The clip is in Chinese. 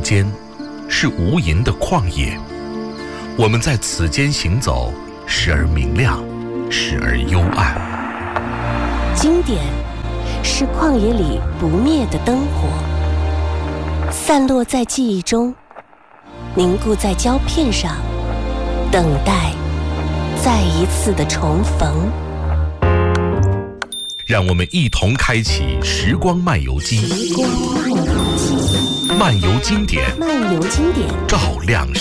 间，是无垠的旷野。我们在此间行走，时而明亮，时而幽暗。 经典是旷野里不灭的灯火，散落在记忆中，凝固在胶片上，等待再一次的重逢。 让我们一同开启时光漫游机，漫游经典， 照亮